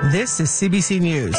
This is CBC News.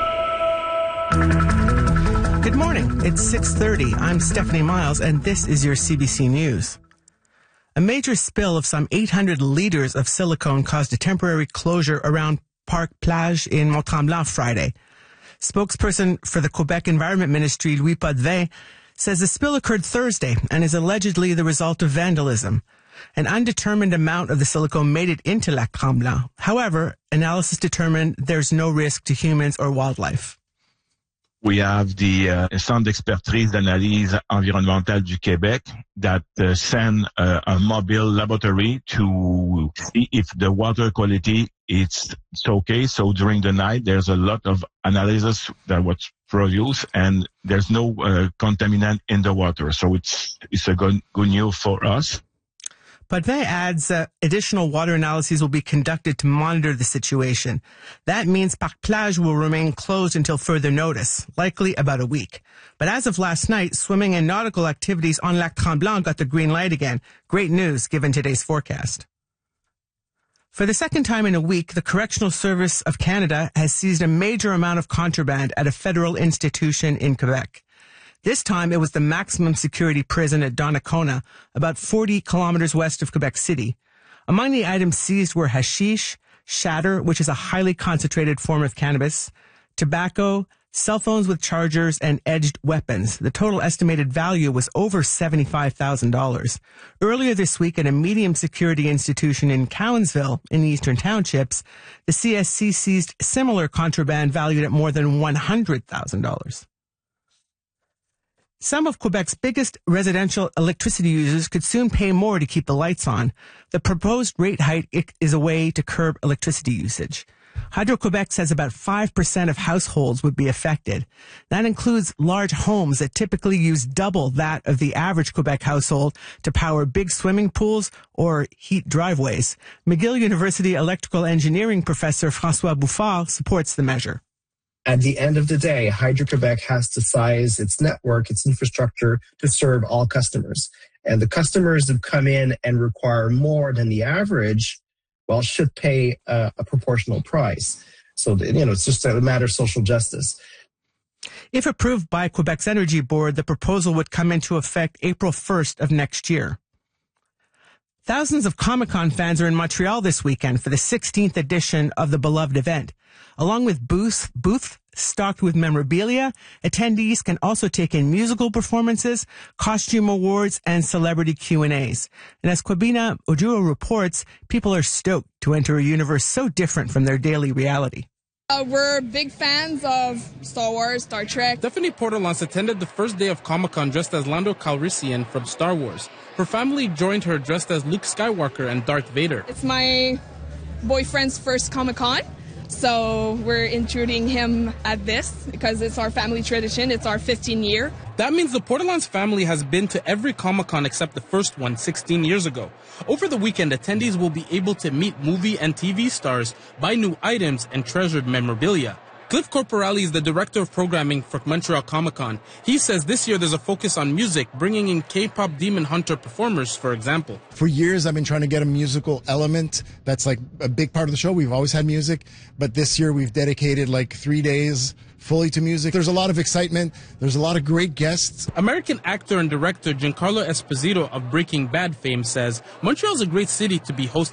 Good morning. It's 6:30. I'm Stephanie Miles, and this is your CBC News. A major spill of some 800 liters of silicone caused a temporary closure around Parc Plage in Mont-Tremblant Friday. Spokesperson for the Quebec Environment Ministry, Louis Potvin, says the spill occurred Thursday and is allegedly the result of vandalism. An undetermined amount of the silicone made it into Lac Tremblant. However, analysis determined there's no risk to humans or wildlife. We have the Centre d'expertise d'analyse environnementale du Québec that send a mobile laboratory to see if the water quality is okay. So during the night, there's a lot of analysis that was produced, and there's no contaminant in the water. So it's a good news for us. Potvin adds additional water analyses will be conducted to monitor the situation. That means Parc Plage will remain closed until further notice, likely about a week. But as of last night, swimming and nautical activities on Lac Tremblant got the green light again. Great news given today's forecast. For the second time in a week, the Correctional Service of Canada has seized a major amount of contraband at a federal institution in Quebec. This time, it was the maximum security prison at Donnacona, about 40 kilometers west of Quebec City. Among the items seized were hashish, shatter, which is a highly concentrated form of cannabis, tobacco, cell phones with chargers, and edged weapons. The total estimated value was over $75,000. Earlier this week, at a medium security institution in Cowansville, in the Eastern Townships, the CSC seized similar contraband valued at more than $100,000. Some of Quebec's biggest residential electricity users could soon pay more to keep the lights on. The proposed rate hike is a way to curb electricity usage. Hydro-Quebec says about 5% of households would be affected. That includes large homes that typically use double that of the average Quebec household to power big swimming pools or heat driveways. McGill University electrical engineering professor François Bouffard supports the measure. At the end of the day, Hydro-Quebec has to size its network, its infrastructure to serve all customers. And the customers that come in and require more than the average, well, should pay a proportional price. So, it's just a matter of social justice. If approved by Quebec's Energy Board, the proposal would come into effect April 1st of next year. Thousands of Comic-Con fans are in Montreal this weekend for the 16th edition of the beloved event. Along with booths stocked with memorabilia, attendees can also take in musical performances, costume awards, and celebrity Q&As. And as Kwabena Ojuro reports, people are stoked to enter a universe so different from their daily reality. We're big fans of Star Wars, Star Trek. Stephanie Portelance attended the first day of Comic-Con dressed as Lando Calrissian from Star Wars. Her family joined her dressed as Luke Skywalker and Darth Vader. It's my boyfriend's first Comic-Con, so we're intruding him at this because it's our family tradition. It's our 15th year. That means the Portelance family has been to every Comic-Con except the first one 16 years ago. Over the weekend, attendees will be able to meet movie and TV stars, buy new items, and treasured memorabilia. Cliff Corporelli is the director of programming for Montreal Comic-Con. He says this year there's a focus on music, bringing in K-pop Demon Hunter performers, for example. For years, I've been trying to get a musical element. That's like a big part of the show. We've always had music, but this year we've dedicated like 3 days fully to music. There's a lot of excitement. There's a lot of great guests. American actor and director Giancarlo Esposito of Breaking Bad fame says Montreal's a great city to be hosting